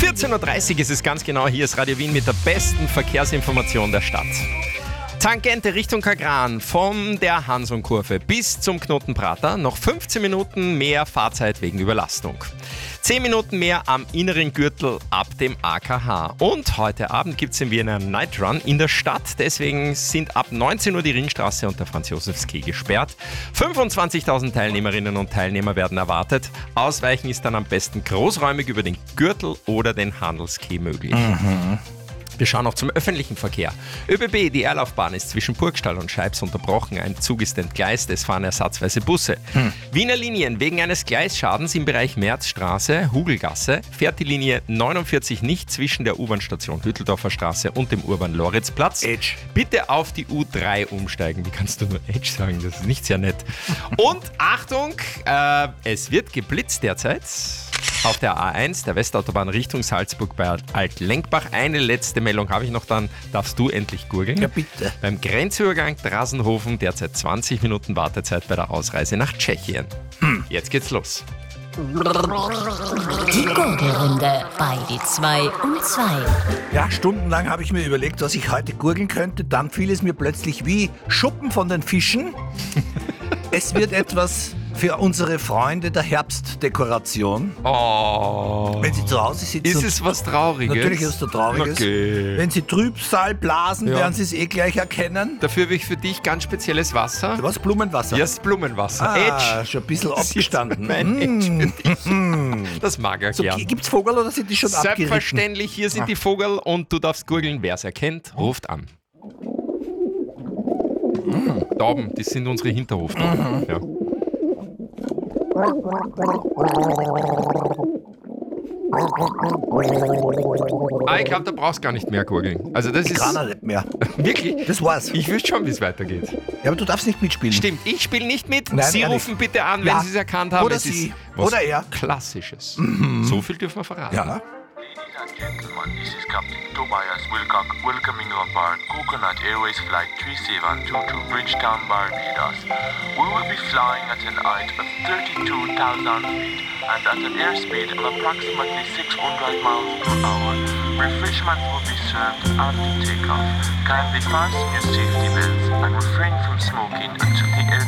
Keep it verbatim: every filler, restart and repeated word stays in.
vierzehn Uhr dreißig ist es ganz genau. Hier ist Radio Wien mit der besten Verkehrsinformation der Stadt. Tangente Richtung Kagran von der Hansonkurve bis zum Knotenprater. Noch fünfzehn Minuten mehr Fahrzeit wegen Überlastung. zehn Minuten mehr am inneren Gürtel ab dem A K H. Und heute Abend gibt es in Wien einen Night Run in der Stadt. Deswegen sind ab neunzehn Uhr die Ringstraße und der Franz-Josefs-Quai gesperrt. fünfundzwanzigtausend Teilnehmerinnen und Teilnehmer werden erwartet. Ausweichen ist dann am besten großräumig über den Gürtel oder den Handelsquai möglich. Mhm. Wir schauen noch zum öffentlichen Verkehr. ÖBB, die Erlaufbahn ist zwischen Burgstall und Scheibs unterbrochen. Ein Zug ist entgleist, es fahren ersatzweise Busse. Hm. Wiener Linien, wegen eines Gleisschadens im Bereich Märzstraße, Hugelgasse, fährt die Linie neunundvierzig nicht zwischen der U-Bahn-Station Hütteldorfer Straße und dem Urban-Loritzplatz. Edge. Bitte auf die U drei umsteigen. Wie kannst du nur Edge sagen? Das ist nicht sehr nett. Und Achtung, äh, es wird geblitzt derzeit. Auf der A eins, der Westautobahn Richtung Salzburg bei Altlenkbach. Eine letzte Meldung habe ich noch, dann darfst du endlich gurgeln. Ja, bitte. Beim Grenzübergang Drasenhofen derzeit zwanzig Minuten Wartezeit bei der Ausreise nach Tschechien. Hm. Jetzt geht's los. Die Gurgelrunde bei die zwei um zwei. Ja, stundenlang habe ich mir überlegt, was ich heute gurgeln könnte. Dann fiel es mir plötzlich wie Schuppen von den Fischen. Es wird etwas für unsere Freunde der Herbstdekoration. Oh. Wenn sie zu Hause sitzen. Ist es was Trauriges? Natürlich ist es was Trauriges. Okay. Wenn sie Trübsal blasen, Ja. werden sie es eh gleich erkennen. Dafür habe ich für dich ganz spezielles Wasser. Was? Blumenwasser? Ja, das Blumenwasser. Ah, Edge. schon ein bisschen Das ist abgestanden. mein Edge für dich. Mm. Das mag er So, gern. gibt's Vogel oder sind die schon abgeritten? Selbstverständlich, hier sind Ah. die Vogel und du darfst gurgeln. Wer es erkennt, ruft an. Mm. Tauben, das sind unsere Hinterhoftauben. Ja. Ah, ich glaube, da brauchst du gar nicht mehr gurgeln. Also das Ich ist kann auch nicht mehr. wirklich. Das war's. Ich wüsste schon, wie es weitergeht. Ja, aber du darfst nicht mitspielen. Stimmt, ich spiele nicht mit. Nein, Sie ehrlich. rufen bitte an, wenn Ja. Sie es erkannt haben. Oder es Sie. Ist was Oder er. Klassisches. So viel dürfen wir verraten. Ja. Ladies and gentlemen, this is Captain Tobias Wilcock welcoming you aboard Coconut Airways Flight three seven two to Bridgetown, Barbados. We will be flying at an height of thirty-two thousand feet and at an airspeed of approximately six hundred miles per hour. Refreshments will be served after takeoff. Kindly fasten your safety belts and refrain from smoking until the air